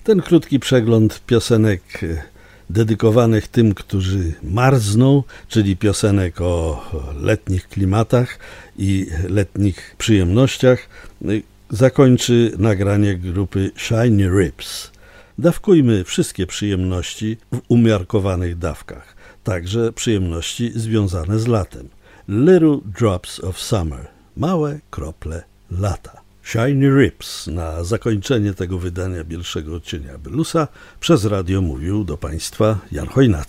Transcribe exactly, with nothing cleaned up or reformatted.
Ten krótki przegląd piosenek dedykowanych tym, którzy marzną, czyli piosenek o letnich klimatach i letnich przyjemnościach, zakończy nagranie grupy Shiny Ribs. Dawkujmy wszystkie przyjemności w umiarkowanych dawkach, także przyjemności związane z latem. Little Drops of Summer, małe krople lata. Shiny Ribs na zakończenie tego wydania pierwszego odcienia Bluesa przez radio mówił do Państwa Jan Chojnacki.